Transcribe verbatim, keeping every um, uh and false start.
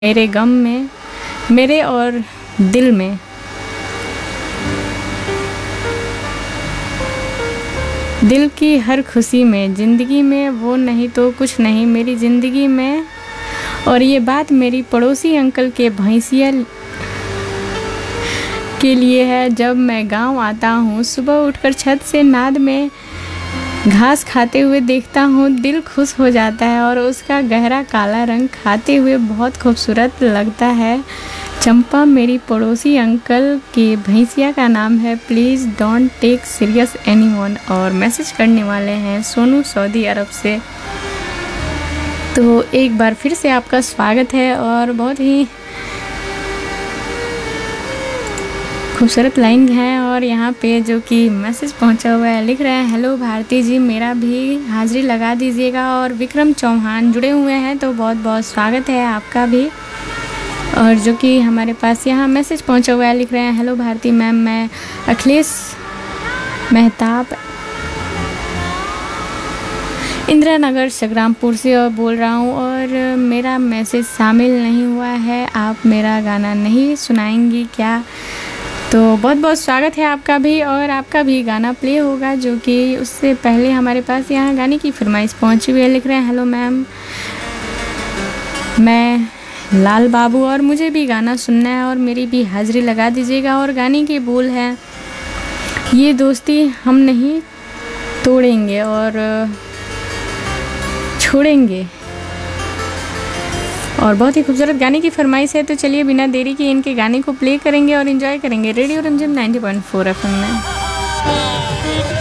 मेरे गम में, मेरे और दिल में। दिल की हर खुशी में, ज़िंदगी में वो नहीं तो कुछ नहीं मेरी ज़िंदगी में। और ये बात मेरी पड़ोसी अंकल के भैंसिया के लिए है। जब मैं गांव आता हूँ, सुबह उठकर छत से नाद में घास खाते हुए देखता हूँ, दिल खुश हो जाता है और उसका गहरा काला रंग खाते हुए बहुत खूबसूरत लगता है। चंपा मेरी पड़ोसी अंकल के भैंसिया का नाम है। Please don't take serious anyone. और मैसेज करने वाले हैं सोनू, सऊदी अरब से। तो एक बार फिर से आपका स्वागत है और बहुत ही खूबसूरत लाइन है। और यहाँ पे जो कि मैसेज पहुँचा हुआ है, लिख रहे हैं, हेलो भारती जी, मेरा भी हाज़िरी लगा दीजिएगा। और विक्रम चौहान जुड़े हुए हैं, तो बहुत बहुत स्वागत है आपका भी। और जो कि हमारे पास यहाँ मैसेज पहुँचा हुआ है, लिख रहे हैं, हेलो भारती मैम, मैं अखिलेश मेहताब इंदिरा नगर संग्रामपुर से और बोल रहा हूँ और मेरा मैसेज शामिल नहीं हुआ है। आप मेरा गाना नहीं सुनाएंगी क्या? तो बहुत बहुत स्वागत है आपका भी और आपका भी गाना प्ले होगा। जो कि उससे पहले हमारे पास यहाँ गाने की फरमाइश पहुँची हुई है। लिख रहे हैं, हेलो मैम, मैं लाल बाबू और मुझे भी गाना सुनना है और मेरी भी हाज़िरी लगा दीजिएगा। और गाने के बोल हैं, ये दोस्ती हम नहीं तोड़ेंगे और छोड़ेंगे। और बहुत ही खूबसूरत गाने की फरमाइश है। तो चलिए बिना देरी के इनके गाने को प्ले करेंगे और एंजॉय करेंगे radio Ranjan ninety point four F M में।